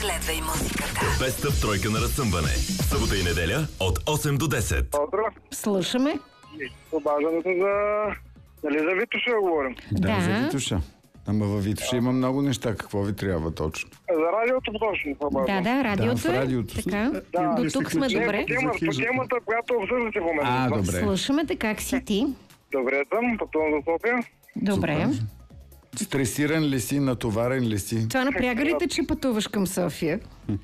Следвай музиката. Беста в тройка на разсъмване. Събота и неделя от 8 до 10. Слушаме. Обаждането за Витоша говорим. Да. За Витоша. Ама във Витоша има много неща. Какво ви трябва точно? За радиото точно обаждам. Да, радиото в радиото. Така, Да. до тук сме добре. По темата, която обсъждате в момента. Добре. Слушаме те, как си ти? Добре съм, пътувам за София. Добре. Стресиран ли си, натоварен ли си? Това напряга ли те, че пътуваш към София?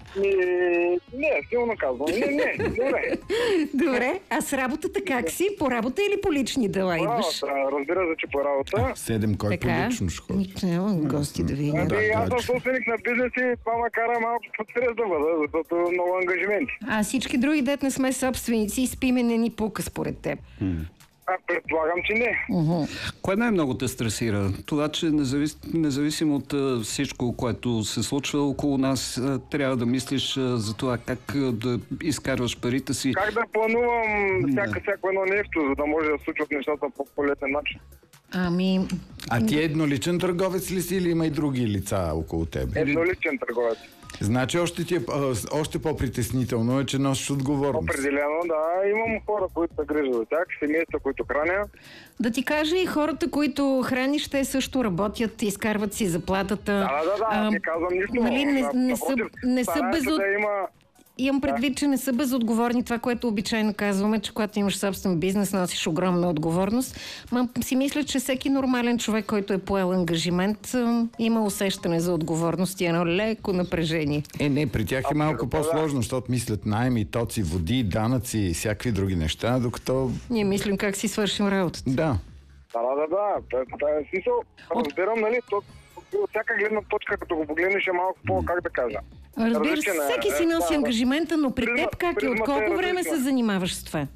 Не, силно казвам. Не, добре. Добре. А с работата как си? По работа или по лични дела идваш? Разбира се, че по работа. 7, кой по-лично ще ходи? Гости да ви няма. Аз съм собственик на бизнес и това ме кара малко под стрес да бъда, защото много ангажименти. А всички други дет не сме собственици и спиме не ни пука според теб. Предполагам, че не. Кое най-много те стресира? Това, че независимо от всичко, което се случва около нас, трябва да мислиш за това как да изкарваш парите си. Как да планувам всяко едно нещо, за да може да случват нещата по лесен начин. А ти едноличен търговец ли си или има и други лица около теб? Едноличен търговец. Значи още по-притеснително е, че носиш отговорност. Определено, да. Имам хора, които се грижат за тях, семейства, които храня. Да ти кажа, и хората, които храниш, те също работят, изкарват си заплатата. Да, не казвам нищо. Не са има... Имам предвид, че не са безотговорни. Това, което обичайно казваме, че когато имаш собствен бизнес, носиш огромна отговорност. Си мисля, че всеки нормален човек, който е поел ангажимент, има усещане за отговорност и едно леко напрежение. Не, при тях е малко по-сложно, защото мислят найми, тоци, води, данъци и всякакви други неща, докато... Ние мислим как си свършим работата. Да. Да. В смисъл, разбирам, нали, от всяка гледна точка, като го погледнеш, е малко как да кажа. Разбира се, всеки си носи ангажимента, но при теб как е? От колко време се занимаваш с това?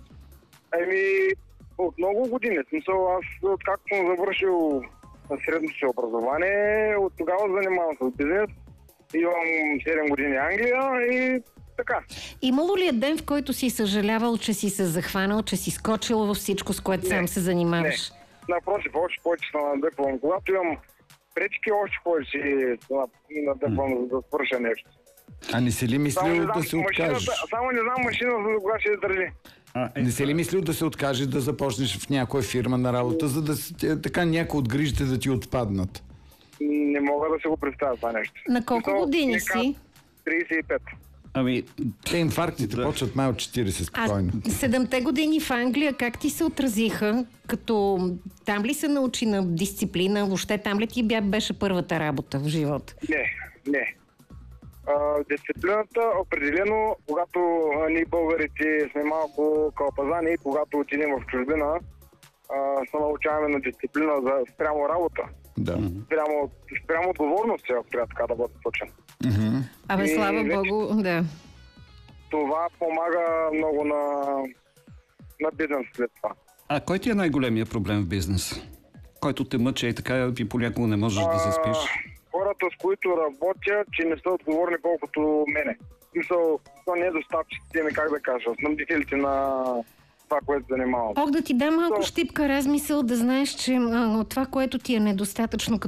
От много години. В смисъл, аз откакто съм завършил средното си образование, от тогава занимавам с бизнес. Имам 7 години Англия и така. Имало ли е ден, в който си съжалявал, че си се захванал, че си скочил във всичко, с което сам се занимаваш? Не. Напротив, още повече съм надъпвам. Когато имам пречки, още повече надъпвам да свърша нещо. А не си ли мислил да се откажеш? Само не знам машина, за кога ще държи. Не си ли мислил да се откажеш да започнеш в някоя фирма на работа, за да така някои от грижите да ти отпаднат? Не мога да се го представя това нещо. На колко години си? 35. Те инфарктите почват май от 40 спокойно. 7-те години в Англия как ти се отразиха? Като там ли се научи на дисциплина? Въобще там ли ти беше първата работа в живота? Не. Дисциплината определено, когато ние българите сме малко кълпазани, когато отидем в чужбина, се научаваме на дисциплина за спрямо работа. Да. Спрямо отговорност, ако трябва така да бъде точен. Слава Богу, да. Това помага много на бизнес след това. А кой ти е най-големия проблем в бизнес? Който те мъчи и така и понякога не можеш да заспиш? Хората, с които работя, че не са отговорни колкото мене. Мисъл, то не е доставчиците ми, как да кажа, снабдителите на това, което занимавам. Да ти дам малко щипка размисъл, да знаеш, че това, което ти е недостатъчно